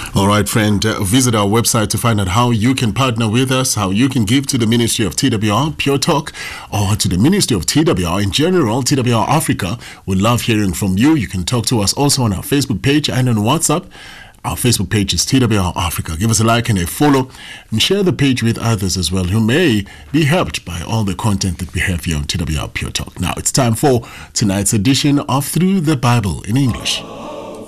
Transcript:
All right, friend, visit our website to find out how you can partner with us, how you can give to the Ministry of TWR Pure Talk, or to the Ministry of TWR in general, TWR Africa. We love hearing from you. You can talk to us also on our Facebook page and on WhatsApp. Our Facebook page is TWR Africa. Give us a like and a follow, and share the page with others as well who may be helped by all the content that we have here on TWR Pure Talk. Now it's time for tonight's edition of Through the Bible in English.